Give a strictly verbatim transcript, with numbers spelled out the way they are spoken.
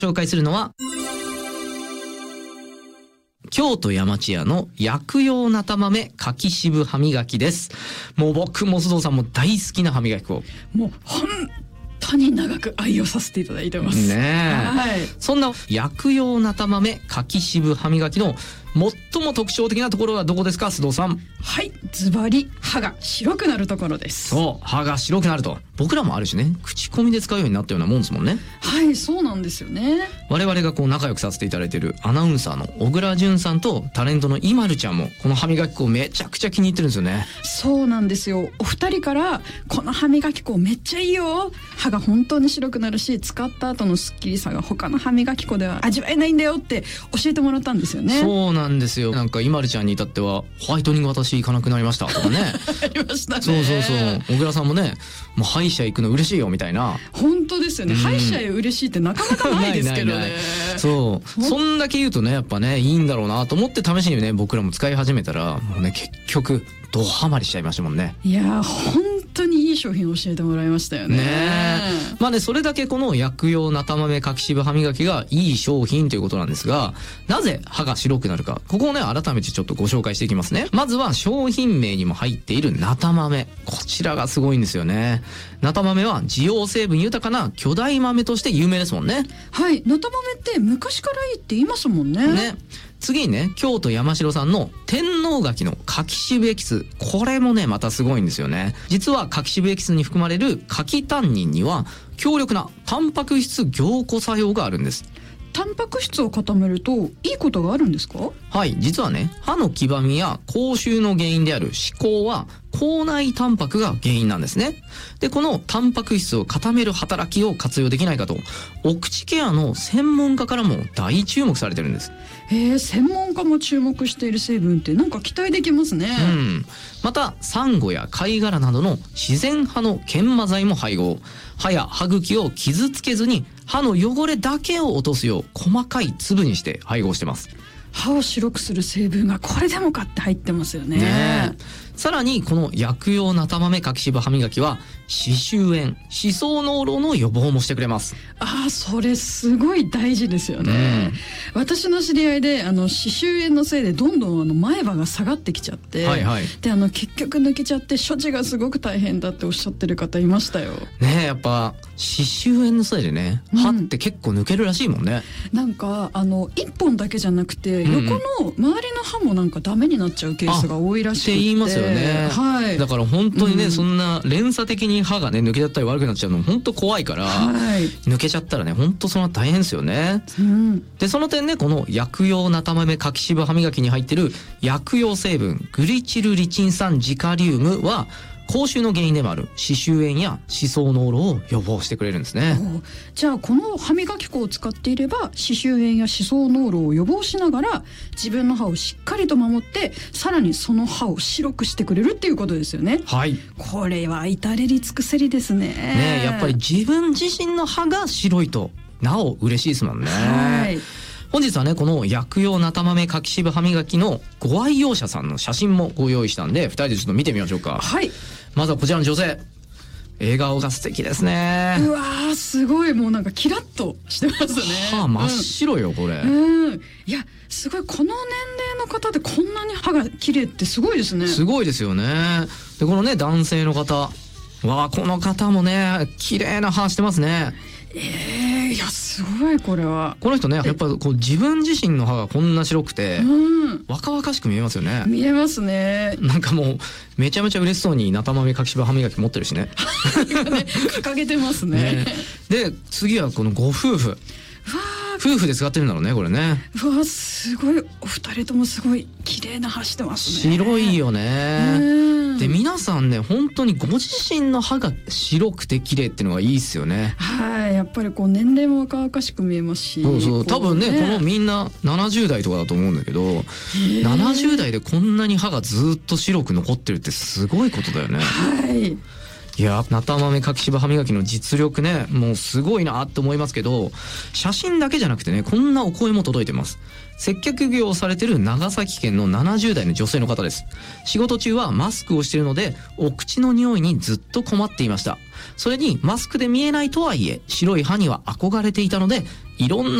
紹介するのは京都山千屋の薬用なた豆柿渋歯磨きです。もう僕も須藤さんも大好きな歯磨き粉、 もう本当に長く愛用させていただいてますねえ、 はい、 そんな薬用なた豆柿渋歯磨きの最も特徴的なところはどこですか、須藤さん。 はい、ズバリ歯が白くなるところです。 そう、歯が白くなると。僕らもあるしね、口コミで使うようになったようなもんですもんね。 はい、そうなんですよね。 我々がこう仲良くさせていただいているアナウンサーの小倉淳さんとタレントのイマルちゃんもこの歯磨き粉めちゃくちゃ気に入ってるんですよね。 そうなんですよ。お二人からこの歯磨き粉めっちゃいいよ、歯が本当に白くなるし使った後のスッキリさが他の歯磨き粉では味わえないんだよって教えてもらったんですよね。 そうなんですよ。なんかイマルちゃんに至ってはホワイトニング私行かなくなりましたとかねありましたね。 そうそうそう、小倉さんもね、もう歯医者行くの嬉しいよみたいな。 本当ですよね、うん、歯医者へ嬉しいってなかなかないですけどねないないない。そうそんだけ言うとね、やっぱねいいんだろうなと思って試しにね僕らも使い始めたらもうね結局ドハマりしちゃいましたもんね。 いや本当にいい商品を教えてもらいましたよね。 ねえ、まあね、それだけこの薬用なた豆柿渋歯磨きがいい商品ということなんですが、なぜ歯が白くなるか、ここをね改めてちょっとご紹介していきますね。まずは商品名にも入っているなた豆、こちらがすごいんですよね。なた豆は滋養成分豊かな巨大豆として有名ですもんね。 はい、なた豆って昔からいいって言いますもんね。 ね、次にね京都山城さんの天王柿の柿渋エキス、これもねまたすごいんですよね。実は柿渋エキスに含まれる柿タンニンには強力なタンパク質凝固作用があるんです。 タンパク質を固めるといいことがあるんですか？ はい、実はね歯の黄ばみや口臭の原因である歯垢は口内タンパクが原因なんですね。でこのタンパク質を固める働きを活用できないかとお口ケアの専門家からも大注目されてるんです。 へえ、専門家も注目している成分ってなんか期待できますね。 うん、またサンゴや貝殻などの自然派の研磨剤も配合、歯や歯茎を傷つけずに歯の汚れだけを落とすよう細かい粒にして配合してます。 歯を白くする成分がこれでもかって入ってますよね。 ねえ、さらにこの薬用なた豆柿渋歯磨きは歯周炎、歯槽膿漏の予防もしてくれます。 ああ、それすごい大事ですよね。うん、私の知り合いであの歯周炎のせいでどんどんあの前歯が下がってきちゃって、はいはい、であの結局抜けちゃって処置がすごく大変だっておっしゃってる方いましたよ。 ねえ、やっぱ歯周炎のせいでね、歯って結構抜けるらしいもんね。 うん、なんかあのいっぽんだけじゃなくて、うんうん、横の周りの歯もなんかダメになっちゃうケースが多いらしくて。って言いますよね。はい。 だから本当にね、 うん、 そんな連鎖的に歯がね抜けちゃったり悪くなっちゃうの本当怖いから、はい、抜けちゃったらね本当その大変ですよね。うん、でその点ね、この薬用なた豆柿渋歯磨きに入ってる薬用成分グリチルリチン酸ジカリウムは口臭の原因でもある歯周炎や歯槽膿漏を予防してくれるんですね。 じゃあこの歯磨き粉を使っていれば歯周炎や歯槽膿漏を予防しながら自分の歯をしっかりと守ってさらにその歯を白くしてくれるっていうことですよね。はい、これは至れり尽くせりですね。 ねえ、やっぱり自分自身の歯が白いとなお嬉しいですもんね。はい、本日はねこの薬用なた豆柿渋歯磨きのご愛用者さんの写真もご用意したんでふたりでちょっと見てみましょうか。はい、まずはこちらの女性、笑顔が素敵ですね。 うわー、すごい、もうなんかキラッとしてますね。 歯真っ白よ、うん、これ。 うん、いやすごい、この年齢の方でこんなに歯が綺麗ってすごいですね。 すごいですよね。でこのね男性の方、わあこの方もね綺麗な歯してますね。 えー、いやすごい、これはこの人ねやっぱこう自分自身の歯がこんな白くて、うん、若々しく見えますよね。 見えますね。 なんかもうめちゃめちゃ嬉しそうになた豆柿渋歯磨き持ってるしね。 今ね掲げてますね。 ねで次はこのご夫婦。夫婦で使ってるんだろうね、これね。 うわすごい、お二人ともすごい綺麗な歯してますね。 白いよね。で皆さんね本当にご自身の歯が白くて綺麗っていうのがいいですよね。 はい、やっぱりこう年齢も若々しく見えますし。 そうそう、多分ねこのみんなななじゅう代とかだと思うんだけど、ななじゅう代でこんなに歯がずっと白く残ってるってすごいことだよね。はい。いいや、なたまめかきしば歯磨きの実力ね、もうすごいなって思いますけど、写真だけじゃなくてね、こんなお声も届いてます。接客業をされてる長崎県のななじゅう代の女性の方です。仕事中はマスクをしているので、お口の匂いにずっと困っていました。それにマスクで見えないとはいえ、白い歯には憧れていたので、いろんな